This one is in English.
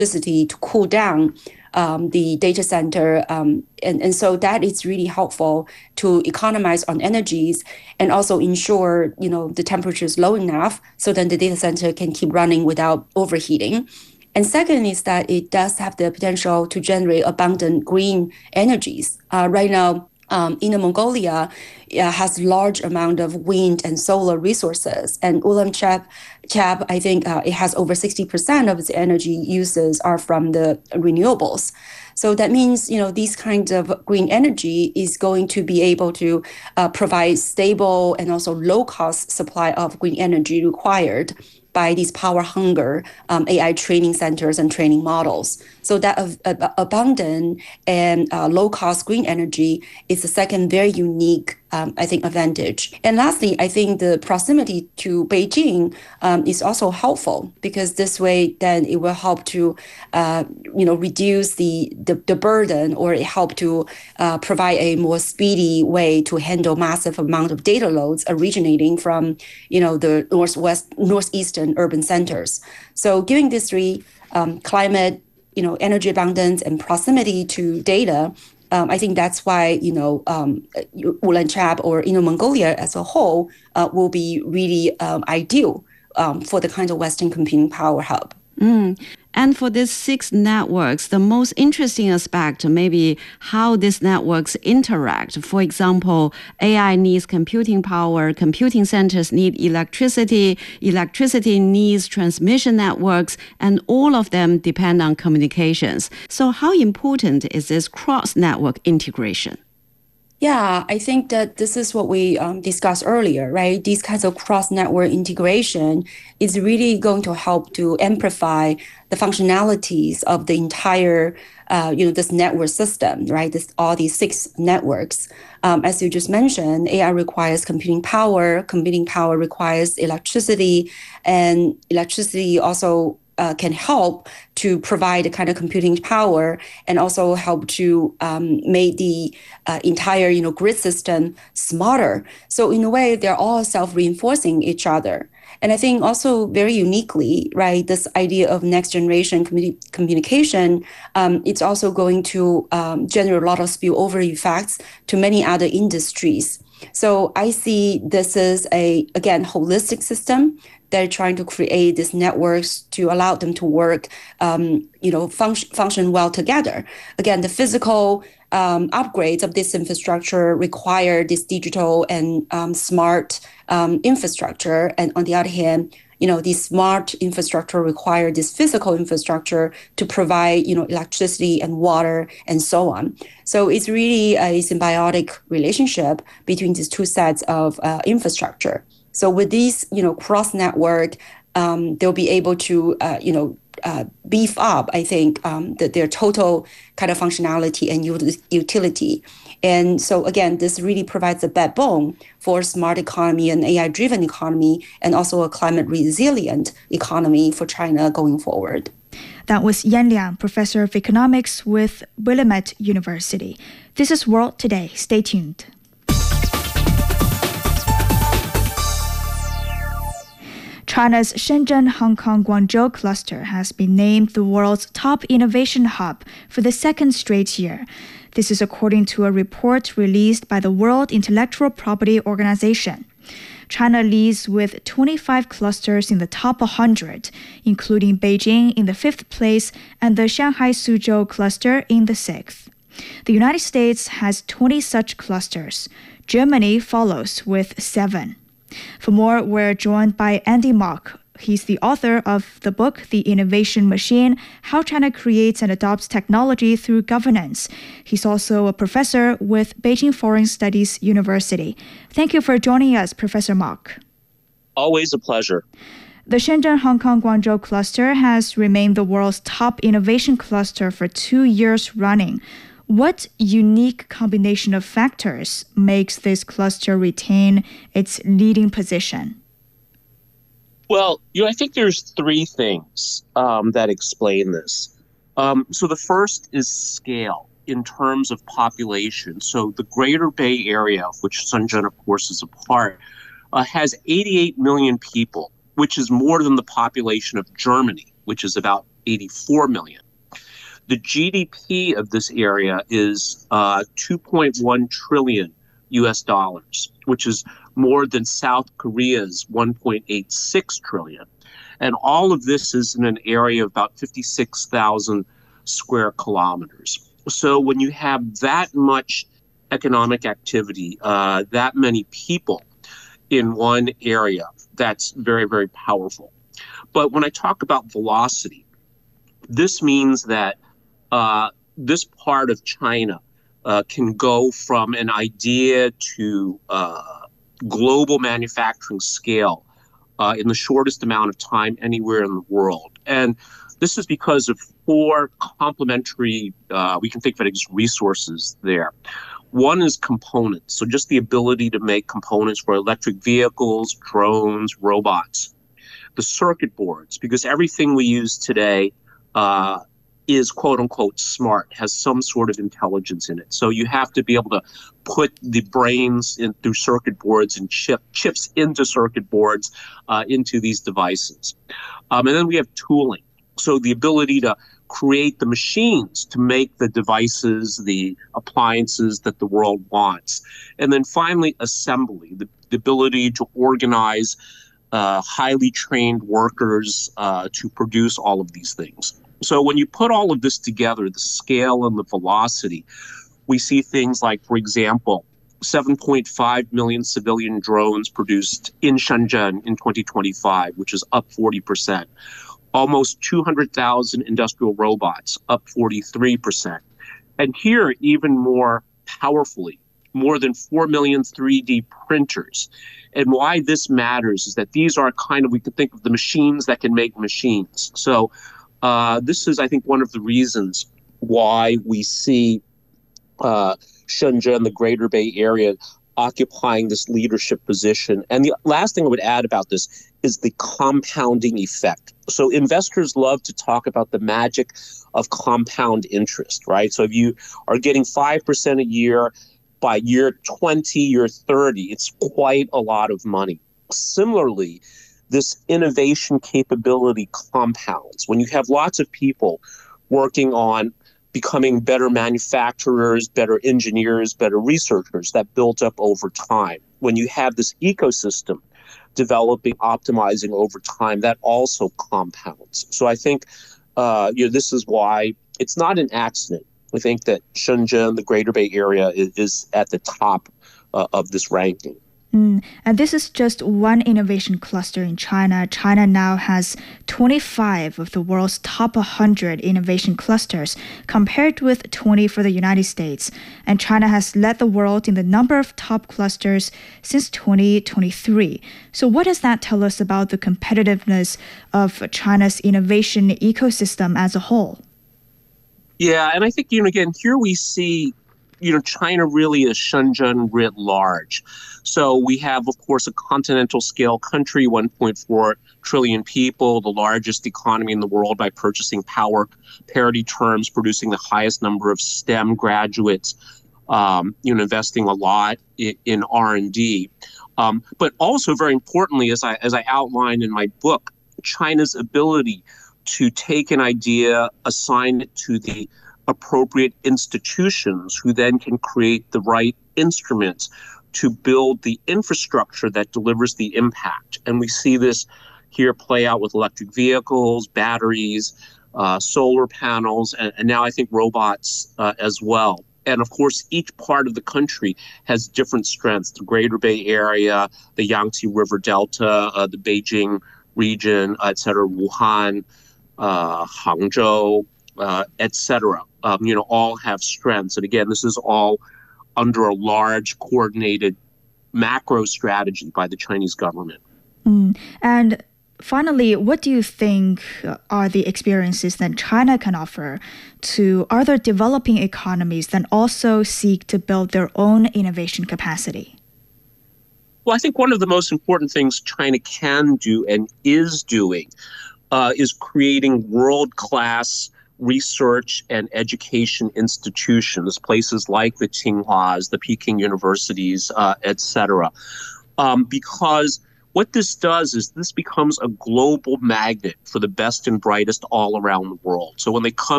electricity to cool down the data center. And so that is really helpful to economize on energies and also ensure, the temperature is low enough so that the data center can keep running without overheating. And second is that it does have the potential to generate abundant green energies. Right now, Inner Mongolia has large amount of wind and solar resources, and Ulanqab, I think it has over 60% of its energy uses are from the renewables. So that means, these kinds of green energy is going to be able to provide stable and also low cost supply of green energy required by these power hunger AI training centers and training models. So that abundant and low-cost green energy is the second very unique, I think, advantage. And lastly, I think the proximity to Beijing is also helpful because this way, then it will help to, reduce the burden, or it help to provide a more speedy way to handle massive amount of data loads originating from, the northeastern urban centers. So giving these three, climate, energy abundance and proximity to data, I think that's why, Ulanqab or Inner Mongolia as a whole will be really ideal for the kind of Western computing power hub. And for these 6 networks, the most interesting aspect may be how these networks interact. For example, AI needs computing power, computing centers need electricity, electricity needs transmission networks, and all of them depend on communications. So how important is this cross-network integration? Yeah, I think that this is what we discussed earlier, right? These kinds of cross-network integration is really going to help to amplify the functionalities of the entire, this network system, right? All these 6 networks. As you just mentioned, AI requires computing power requires electricity, and electricity also can help to provide the kind of computing power and also help to make the entire grid system smarter. So in a way, they're all self-reinforcing each other. And I think also very uniquely, right, this idea of next generation communication, it's also going to generate a lot of spillover effects to many other industries. So I see this as again, holistic system. They're trying to create these networks to allow them to work, function well together. Again, the physical upgrades of this infrastructure require this digital and smart infrastructure. And on the other hand, this smart infrastructure require this physical infrastructure to provide, electricity and water and so on. So it's really a symbiotic relationship between these two sets of infrastructure. So with these, cross-network, they'll be able to, beef up, I think, their total kind of functionality and utility. And so, again, this really provides a backbone for smart economy and AI-driven economy, and also a climate-resilient economy for China going forward. That was Yan Liang, professor of economics with Willamette University. This is World Today. Stay tuned. China's Shenzhen-Hong Kong-Guangzhou cluster has been named the world's top innovation hub for the second straight year. This is according to a report released by the World Intellectual Property Organization. China leads with 25 clusters in the top 100, including Beijing in the 5th place and the Shanghai-Suzhou cluster in the 6th. The United States has 20 such clusters. Germany follows with 7. For more, we're joined by Andy Mok. He's the author of the book, The Innovation Machine, How China Creates and Adopts Technology Through Governance. He's also a professor with Beijing Foreign Studies University. Thank you for joining us, Professor Mok. Always a pleasure. The Shenzhen-Hong Kong-Guangzhou cluster has remained the world's top innovation cluster for 2 years running. What unique combination of factors makes this cluster retain its leading position? Well, I think there's 3 things that explain this. So the first is scale in terms of population. So the Greater Bay Area, of which Shenzhen, of course, is a part, has 88 million people, which is more than the population of Germany, which is about 84 million. The GDP of this area is 2.1 trillion US dollars, which is more than South Korea's 1.86 trillion. And all of this is in an area of about 56,000 square kilometers. So when you have that much economic activity, that many people in one area, that's very, very powerful. But when I talk about velocity, this means that this part of China can go from an idea to global manufacturing scale in the shortest amount of time anywhere in the world. And this is because of four complementary, we can think of it as resources there. One is components, so just the ability to make components for electric vehicles, drones, robots. The circuit boards, because everything we use today is quote unquote smart, has some sort of intelligence in it. So you have to be able to put the brains in through circuit boards and chips into circuit boards into these devices. And then we have tooling. So the ability to create the machines to make the devices, the appliances that the world wants. And then finally, assembly, the ability to organize highly trained workers to produce all of these things. So when you put all of this together, the scale and the velocity, we see things like, for example, 7.5 million civilian drones produced in Shenzhen in 2025, which is up 40%. Almost 200,000 industrial robots, up 43%. And here, even more powerfully, more than 4 million 3D printers. And why this matters is that these are kind of, we could think of the machines that can make machines. So this is, I think, one of the reasons why we see Shenzhen, the Greater Bay Area, occupying this leadership position. And the last thing I would add about this is the compounding effect. So investors love to talk about the magic of compound interest, right? So if you are getting 5% a year, by year 20, year 30, it's quite a lot of money. Similarly, this innovation capability compounds. When you have lots of people working on becoming better manufacturers, better engineers, better researchers, that built up over time. When you have this ecosystem developing, optimizing over time, that also compounds. So I think this is why it's not an accident. We think that Shenzhen, the Greater Bay Area, is at the top of this ranking. And this is just one innovation cluster in China. China now has 25 of the world's top 100 innovation clusters, compared with 20 for the United States. And China has led the world in the number of top clusters since 2023. So what does that tell us about the competitiveness of China's innovation ecosystem as a whole? Yeah, and I think, again, here we see China really is Shenzhen writ large. So we have, of course, a continental scale country, 1.4 trillion people, the largest economy in the world by purchasing power parity terms, producing the highest number of STEM graduates, investing a lot in R&D. But also, very importantly, as I outlined in my book, China's ability to take an idea, assign it to the appropriate institutions who then can create the right instruments to build the infrastructure that delivers the impact. And we see this here play out with electric vehicles, batteries, solar panels, and now I think robots as well. And of course, each part of the country has different strengths. The Greater Bay Area, the Yangtze River Delta, the Beijing region, et cetera, Wuhan, Hangzhou, et cetera. All have strengths. And again, this is all under a large coordinated macro strategy by the Chinese government. And finally, what do you think are the experiences that China can offer to other developing economies that also seek to build their own innovation capacity? Well, I think one of the most important things China can do and is doing is creating world-class research and education institutions, places like the Tsinghuas, the Peking universities, et cetera, because What this does is this becomes a global magnet for the best and brightest all around the world. So when they come